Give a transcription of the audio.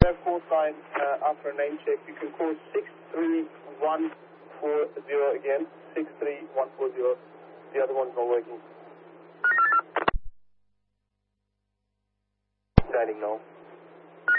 have call sign after a name check. You can call 63140 again. 63140. The other one's not working. Standing now.